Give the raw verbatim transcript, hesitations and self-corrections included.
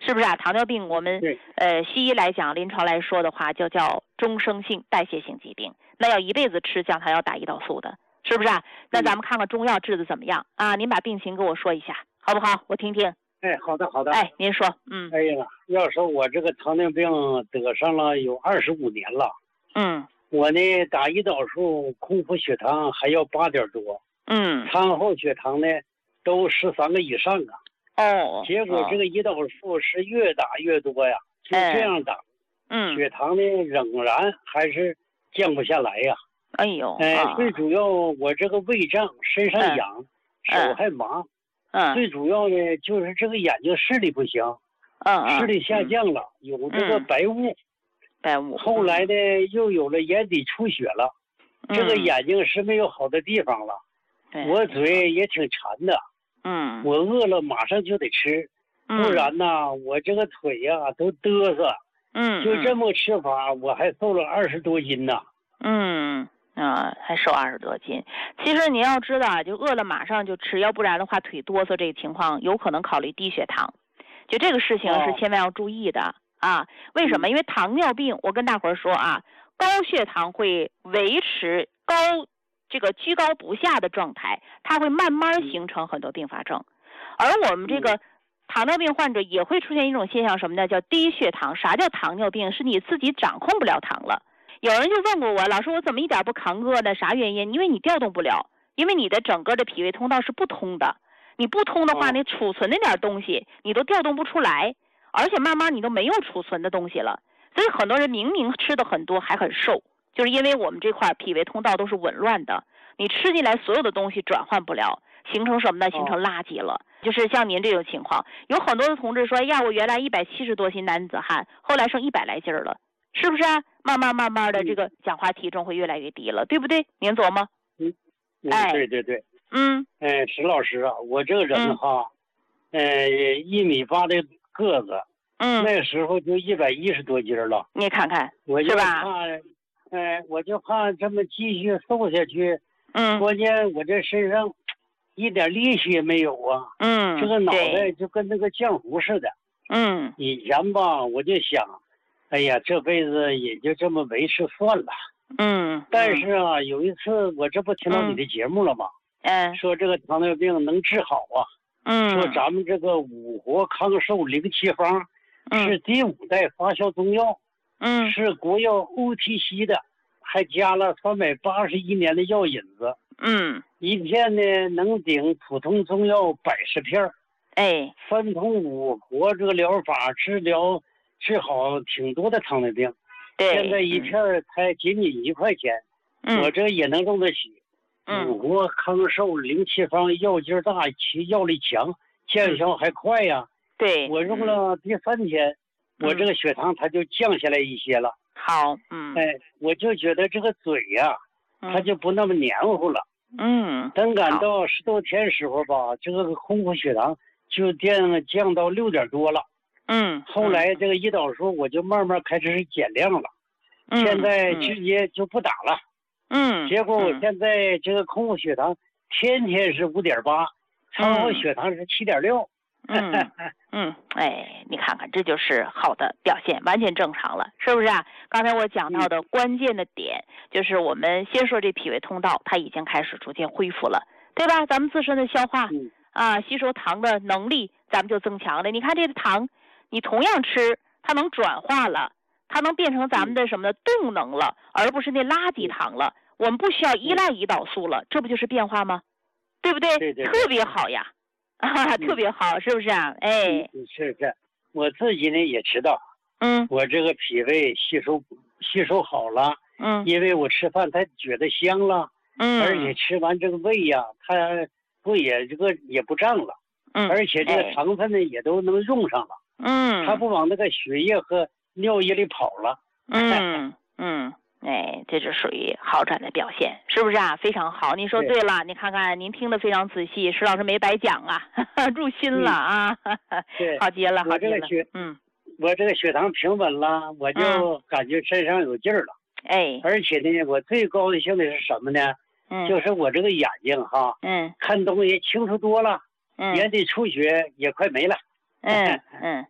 是不是啊？糖尿病我们呃西医来讲，临床来说的话，就叫终生性代谢性疾病，那要一辈子吃降糖药打胰岛素的，是不是啊？那咱们看看中药治的怎么样啊？您把病情跟我说一下，好不好？我听听。 哎，好的好的。 哎，您说，嗯。 哎呀，要说我这个糖尿病得上了有二十五年了。 嗯。 我呢打胰岛素空腹血糖还要八点多。 嗯。 餐后血糖呢都十三个以上啊。 哦。 结果这个胰岛素是越打越多呀，就这样打， 嗯， 血糖呢仍然还是降不下来呀。 哎呦， 哎、 啊， 最主要我这个胃胀，身上痒， 嗯、 手还麻， 嗯， 最主要呢就是这个眼睛视力不行， 嗯嗯， 视力下降了，嗯、有这个白雾， 白雾， 后来呢又有了眼底出血了， 嗯、 这个眼睛是没有好的地方了，我嘴也挺馋的。 嗯， 我饿了马上就得吃， 嗯、 不然呢，我这个腿呀、啊、都嘚瑟。 嗯， 就这么吃法，我还瘦了二十多斤呢。 嗯啊，还瘦二十多斤。其实你要知道啊，就饿了马上就吃，要不然的话腿哆嗦这个情况有可能考虑低血糖。就这个事情是千万要注意的、哦、啊。为什么？因为糖尿病，我跟大伙儿说啊，高血糖会维持高。这个居高不下的状态，它会慢慢形成很多并发症，而我们这个糖尿病患者也会出现一种现象，什么呢？叫低血糖。啥叫糖尿病？是你自己掌控不了糖了。有人就问过我，老师我怎么一点不扛饿呢？啥原因？因为你调动不了，因为你的整个的脾胃通道是不通的，你不通的话，你储存那点东西你都调动不出来，而且慢慢你都没有储存的东西了。所以很多人明明吃的很多还很瘦，就是因为我们这块脾胃通道都是紊乱的，你吃进来所有的东西转换不了，形成什么呢？形成垃圾了。就是像您这种情况，有很多的同志说，哎呀，我原来一百七十多斤男子汉，后来剩一百来斤了，是不是啊？慢慢慢慢的，这个讲话体重会越来越低了，对不对？您琢磨？ 嗯， 哎， 对对对， 嗯， 哎，石老师啊，我这个人哈，嗯、呃，一米八的个子， 嗯， 那时候就一百一十多斤了。 你看看， 我就怕，哎、呃，我就怕这么继续瘦下去。 嗯， 关键我这身上一点力气也没有啊。 嗯， 这个脑袋就跟那个浆糊似的。 嗯， 以前吧，我就想，哎呀，这辈子也就这么维持算了。 嗯， 但是啊，有一次我这不听到你的节目了吗？ 嗯， 说这个糖尿病能治好啊。 嗯， 说咱们这个五活康寿零七方是第五代发酵中药。 嗯， 是国药 O T C 的，还加了三百八十一年的药引子。 嗯， 一片呢能顶普通中药百十片。 哎， 分通五活这个疗法治疗治好挺多的糖尿病。 对， 现在一片才仅仅一块钱。 嗯， 我这也能用得起。 嗯， 五活康寿零七方药劲大，其药力强，见效还快呀。 对， 我用了第三天。 嗯、 我这个血糖它就降下来一些了。 好，嗯， 哎，我就觉得这个嘴呀、啊，它就不那么黏糊了。 嗯， 等赶到十多天时候吧，这个空腹血糖就降降到六点多了。 嗯， 后来这个胰岛素我就慢慢开始减量了。 嗯， 现在直接就不打了。 嗯， 结果我现在这个空腹血糖天天是五点八，餐后血糖是七点六。 嗯嗯，哎，你看看，这就是好的表现，完全正常了，是不是啊？刚才我讲到的关键的点，就是我们先说这脾胃通道，它已经开始逐渐恢复了，对吧？咱们自身的消化啊，吸收糖的能力，咱们就增强了。你看这个糖，你同样吃，它能转化了，它能变成咱们的什么动能了，而不是那垃圾糖了。我们不需要依赖胰岛素了，这不就是变化吗？对不对？ 对对对， 特别好呀。啊，特别好，是不是啊？哎， 是是，我自己呢也知道， 嗯， 我这个脾胃吸收吸收好了， 嗯， 因为我吃饭它觉得香了， 嗯， 而且吃完这个胃呀，它不也这个也不胀了， 嗯， 而且这个糖分呢、哎、也都能用上了， 嗯， 它不往那个血液和尿液里跑了， 嗯嗯。哎，这就属于好转的表现，是不是啊？非常好，你说对了。你看看，您听得非常仔细，石老师没白讲啊，入心了啊。 嗯、对， 好极了，好极了。 我这个血， 嗯， 我这个血糖平稳了，我就感觉身上有劲儿了。 哎、嗯， 而且呢，我最高兴的是什么呢？ 嗯， 就是我这个眼睛哈， 嗯， 看东西清楚多了， 嗯， 眼底出血也快没了。 嗯嗯。